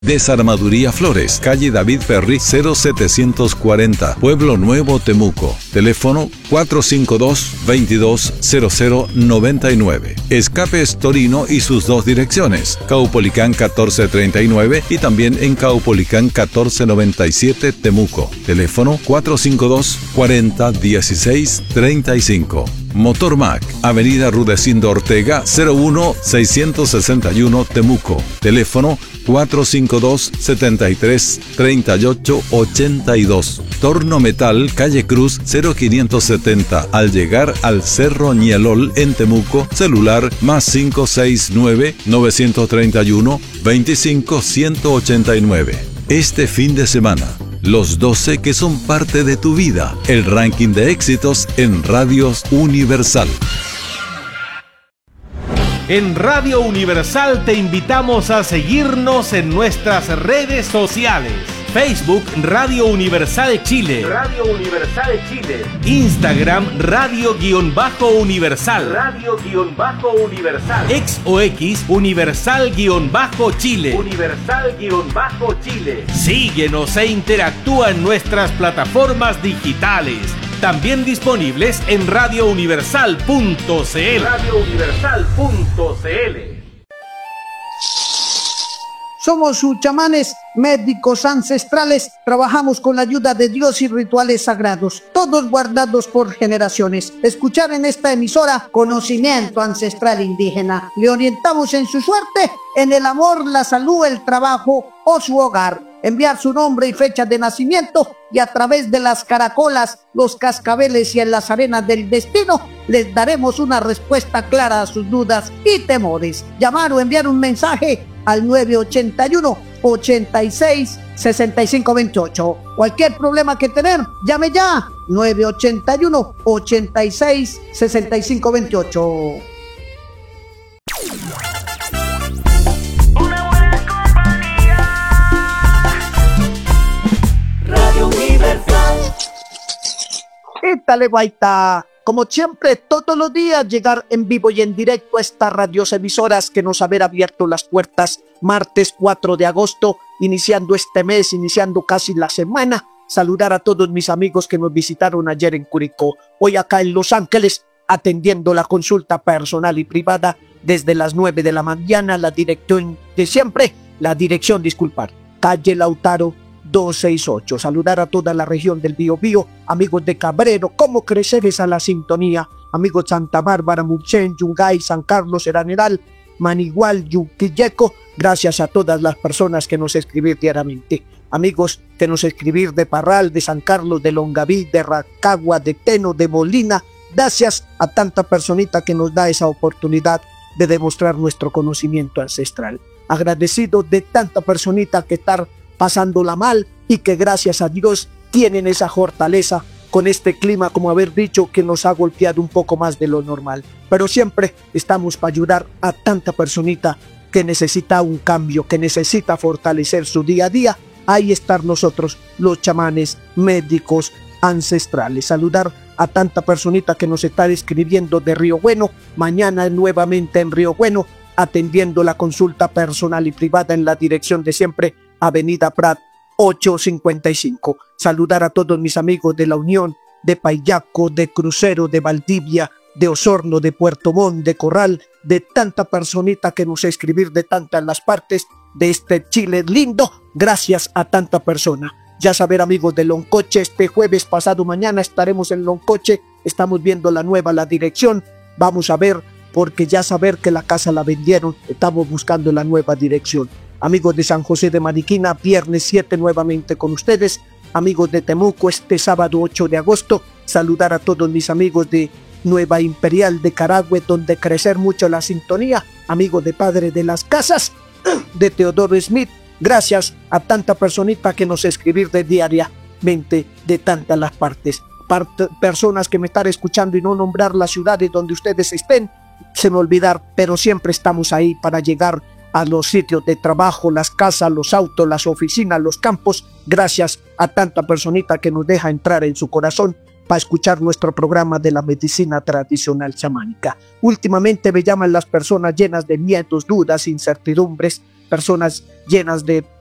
Desarmaduría Flores, calle David Ferri 0740, Pueblo Nuevo, Temuco. Teléfono 452-220099. Escapes Torino y sus dos direcciones, Caupolicán 1439 y también en Caupolicán 1497, Temuco. Teléfono 452-401635. Motor Mac, Avenida Rudecindo Ortega 01661, Temuco. Teléfono 452-733882. Torno Metal, calle Cruz 0570, al llegar al Cerro Ñelol en Temuco. Celular +569 931 25 189. Este fin de semana, los 12 que son parte de tu vida. El ranking de éxitos en Radios Universal. En Radio Universal te invitamos a seguirnos en nuestras redes sociales. Facebook Radio Universal Chile. Radio Universal Chile. Instagram Radio-Universal. Radio-Universal. Ex o X Universal-Chile. Universal-Chile. Síguenos e interactúa en nuestras plataformas digitales. También disponibles en radiouniversal.cl. radiouniversal.cl. Somos sus chamanes, médicos ancestrales, trabajamos con la ayuda de Dios y rituales sagrados, todos guardados por generaciones. Escuchar en esta emisora conocimiento ancestral indígena. Le orientamos en su suerte, en el amor, la salud, el trabajo o su hogar. Enviar su nombre y fecha de nacimiento y a través de las caracolas, los cascabeles y en las arenas del destino les daremos una respuesta clara a sus dudas y temores. Llamar o enviar un mensaje al 981-86-6528. Cualquier problema que tener, llame ya. 981-86-6528. Dale, guaita. Como siempre, todos los días llegar en vivo y en directo a estas radiosemisoras que nos haber abierto las puertas. Martes 4 de agosto, iniciando este mes, iniciando casi la semana. Saludar a todos mis amigos que nos visitaron ayer en Curicó. Hoy acá en Los Ángeles, atendiendo la consulta personal y privada desde las 9 de la mañana. La dirección de siempre, calle Lautaro 268. Saludar a toda la región del Biobío, amigos de Cabrero, cómo crecer esa la sintonía, amigos Santa Bárbara, Muchén, Yungay, San Carlos, Eraneral, Manigual, Yuquilleco. Gracias a todas las personas que nos escribir diariamente. Amigos que nos escribir de Parral, de San Carlos, de Longaví, de Rancagua, de Teno, de Molina. Gracias a tanta personita que nos da esa oportunidad de demostrar nuestro conocimiento ancestral. Agradecido de tanta personita que estar pasándola mal y que gracias a Dios tienen esa fortaleza con este clima, como haber dicho, que nos ha golpeado un poco más de lo normal. Pero siempre estamos para ayudar a tanta personita que necesita un cambio, que necesita fortalecer su día a día. Ahí están nosotros, los chamanes médicos ancestrales. Saludar a tanta personita que nos está escribiendo de Río Bueno. Mañana nuevamente en Río Bueno, atendiendo la consulta personal y privada en la dirección de siempre, Avenida Prat 855. Saludar a todos mis amigos de La Unión, de Payaco, de Crucero, de Valdivia, de Osorno, de Puerto Montt, de Corral, de tanta personita que nos escribir de tantas las partes de este Chile lindo. Gracias a tanta persona. Ya saber, amigos de Loncoche, este jueves pasado mañana estaremos en Loncoche. Estamos viendo la dirección. Vamos a ver, porque ya saber que la casa la vendieron. Estamos buscando la nueva dirección. Amigos de San José de Mariquina, viernes 7 nuevamente con ustedes. Amigos de Temuco, este sábado 8 de agosto. Saludar a todos mis amigos de Nueva Imperial de Carahue, donde crecer mucho la sintonía. Amigos de Padre de las Casas, de Teodoro Smith. Gracias a tanta personita que nos escribir de diariamente de tantas las partes. Personas que me están escuchando y no nombrar las ciudades donde ustedes estén, se me olvidar, pero siempre estamos ahí para llegar a los sitios de trabajo, las casas, los autos, las oficinas, los campos. Gracias a tanta personita que nos deja entrar en su corazón para escuchar nuestro programa de la medicina tradicional chamánica. Últimamente me llaman las personas llenas de miedos, dudas, incertidumbres, personas llenas de